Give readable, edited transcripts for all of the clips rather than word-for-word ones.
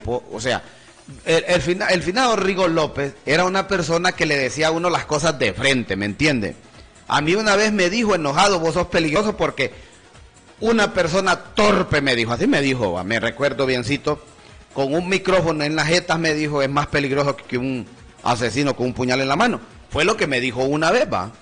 O sea, el finado Rigo López era una persona que le decía a uno las cosas de frente, ¿me entiende? A mí una vez me dijo enojado, vos sos peligroso porque una persona torpe me dijo, así me dijo, me recuerdo biencito, con un micrófono en las jetas me dijo, es más peligroso que un asesino con un puñal en la mano. Fue lo que me dijo una vez, va.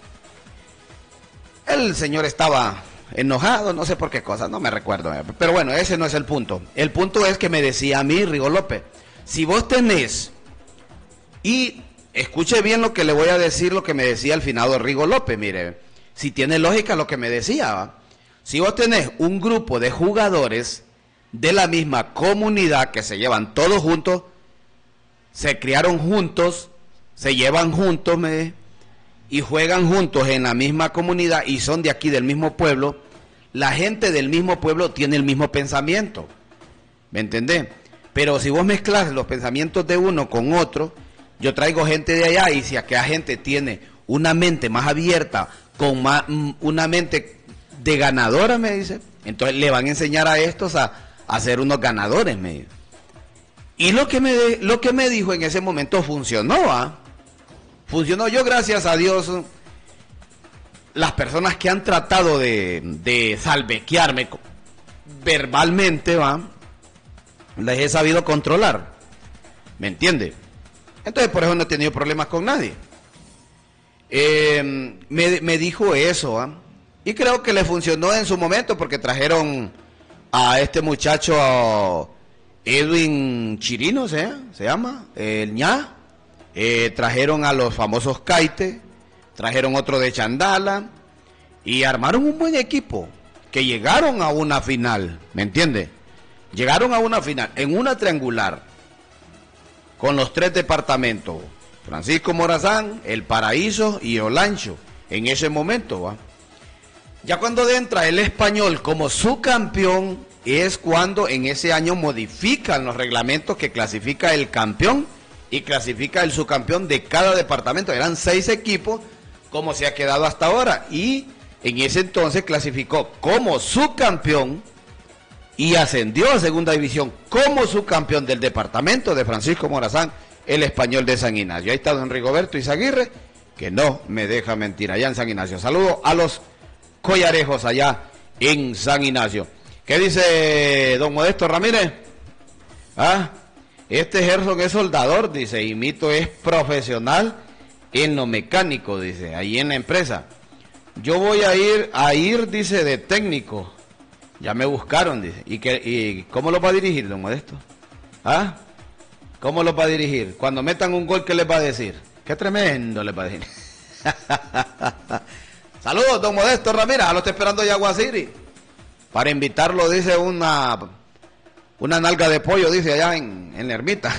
El señor estaba enojado, no sé por qué cosa, no me recuerdo. Pero bueno, ese no es el punto. El punto es que me decía a mí, Rigo López, si vos tenés, y escuche bien lo que le voy a decir, lo que me decía el finado Rigo López, mire, si tiene lógica lo que me decía, ¿va? Si vos tenés un grupo de jugadores de la misma comunidad que se llevan todos juntos, se criaron juntos, se llevan juntos, y juegan juntos en la misma comunidad y son de aquí del mismo pueblo, la gente del mismo pueblo tiene el mismo pensamiento, ¿me entendés? Pero si vos mezclas los pensamientos de uno con otro, yo traigo gente de allá y si aquella gente tiene una mente más abierta, con una mente de ganadora, me dice, entonces le van a enseñar a estos a ser unos ganadores, me dice. Y lo que me dijo en ese momento funcionó, ¿ah? Funcionó. Yo, gracias a Dios, las personas que han tratado de salvequearme verbalmente, ¿va? Les he sabido controlar, ¿me entiende? Entonces por eso no he tenido problemas con nadie. Me dijo eso, ¿va? Y creo que le funcionó en su momento porque trajeron a este muchacho Edwin Chirino, se llama, el ña. Trajeron a los famosos Caite, trajeron otro de Chandala y armaron un buen equipo que llegaron a una final, ¿me entiende? Llegaron a una final, en una triangular, con los 3 departamentos, Francisco Morazán, El Paraíso y Olancho, en ese momento, ¿va? Ya cuando entra el Español como subcampeón, es cuando en ese año modifican los reglamentos que clasifica el campeón y clasifica el subcampeón de cada departamento. Eran 6 equipos, como se ha quedado hasta ahora, y en ese entonces clasificó como subcampeón y ascendió a segunda división como subcampeón del departamento de Francisco Morazán, el Español de San Ignacio. Ahí está don Rigoberto Izaguirre, que no me deja mentir, allá en San Ignacio. Saludo a los collarejos allá en San Ignacio. ¿Qué dice don Modesto Ramírez? Este Gerson es soldador, dice, y Mito es profesional en lo mecánico, dice, ahí en la empresa. Yo voy a ir, dice, de técnico. Ya me buscaron, dice. ¿Y cómo lo va a dirigir, don Modesto? ¿Cómo lo va a dirigir? Cuando metan un gol, ¿qué les va a decir? Qué tremendo les va a decir. Saludos, don Modesto Ramírez, lo estoy esperando ya Guasiri. Para invitarlo, dice, una nalga de pollo, dice, allá en la ermita.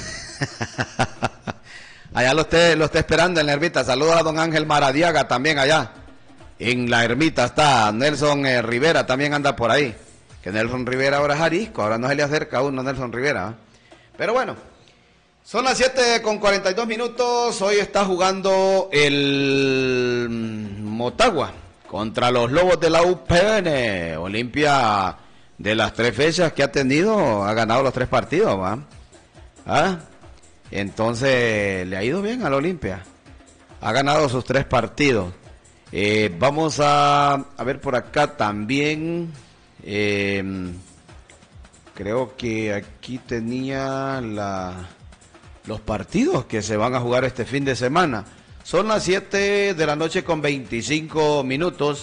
Allá lo está esperando en la ermita. Saludos a don Ángel Maradiaga también allá. En la ermita está Nelson Rivera, también anda por ahí. Que Nelson Rivera ahora es Jalisco, ahora no se le acerca a uno Nelson Rivera. Pero bueno, son las 7:42. Hoy está jugando el Motagua contra los Lobos de la UPN. Olimpia, de las 3 fechas que ha tenido, ha ganado los 3 partidos, ¿va? Entonces le ha ido bien al Olimpia. Ha ganado sus 3 partidos. Vamos a ver por acá también. Creo que aquí tenía los partidos que se van a jugar este fin de semana. Son las 7:25.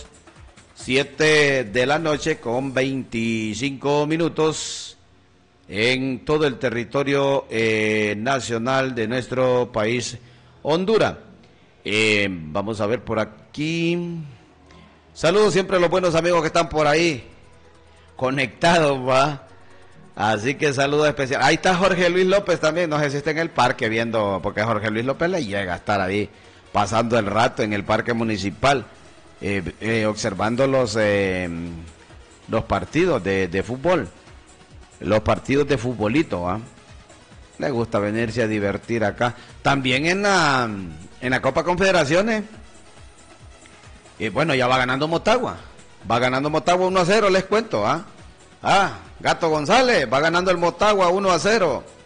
7:25 en todo el territorio nacional de nuestro país, Honduras. Vamos a ver por aquí. Saludos siempre a los buenos amigos que están por ahí conectados, va. Así que saludos especiales. Ahí está Jorge Luis López también, no sé si está en el parque viendo, porque a Jorge Luis López le llega a estar ahí pasando el rato en el parque municipal, observando los partidos de fútbol, los partidos de futbolito, ¿va? Le gusta venirse a divertir acá. También en la Copa Confederaciones, bueno, ya va ganando Motagua. Va ganando Motagua 1-0, les cuento, Gato González, va ganando el Motagua 1-0.